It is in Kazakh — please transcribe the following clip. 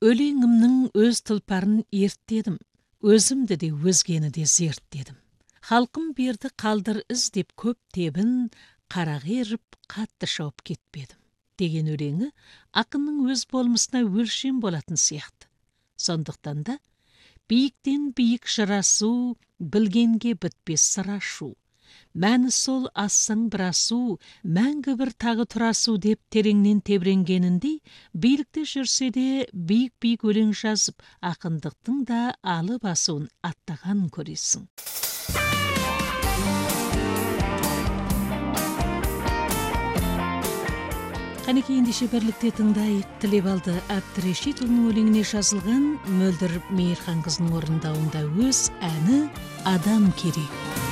өлеңімнің өз тұлпарын ерттедім, өзімді де өзгені де зерттедім. Халқым берді қалдыр із деп көп тебін, қарақ еріп қатты шауып кетпедім. Деген өлеңі ақынның өз болмысына өлшем болатын сияқты. Сондықтан да биіктен биік жырасу, білгенге бітпес сыр ашу. Мәні сол ассаң бір асу, мәңгі бір тағы тұрасу деп тереңнен тебіренгеніндей, билікте жүрсе де биік-биік өлең жазып, ақындықтың да алып асуын аттаған көресің. Қанекей ендеше бірлікте тыңдайық. Тілебалды Әбдірешитұлының өлеңіне жазылған Мөлдір Мейірхан қызының орындауында өз әні «Адам керек».